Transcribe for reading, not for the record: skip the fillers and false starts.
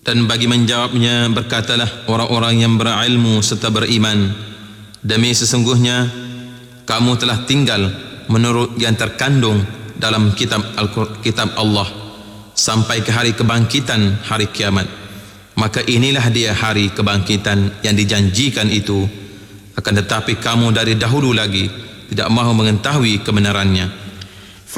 Dan bagi menjawabnya berkatalah orang-orang yang berilmu serta beriman, demi sesungguhnya kamu telah tinggal menurut yang terkandung dalam kitab Allah sampai ke hari kebangkitan hari kiamat. Maka inilah dia hari kebangkitan yang dijanjikan itu. Akan tetapi kamu dari dahulu lagi tidak mahu mengetahui kebenarannya.